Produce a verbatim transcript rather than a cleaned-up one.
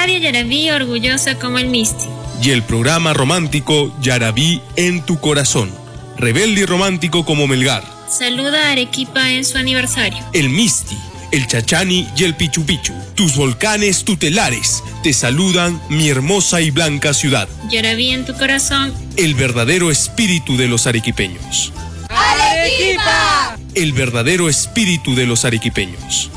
Radio Yaraví, orgullosa como el Misti. Y el programa romántico Yaraví en tu corazón. Rebelde y romántico como Melgar. Saluda a Arequipa en su aniversario. El Misti, el Chachani y el Pichu Pichu. Tus volcanes tutelares te saludan, mi hermosa y blanca ciudad. Yaraví en tu corazón. El verdadero espíritu de los arequipeños. ¡Arequipa! El verdadero espíritu de los arequipeños.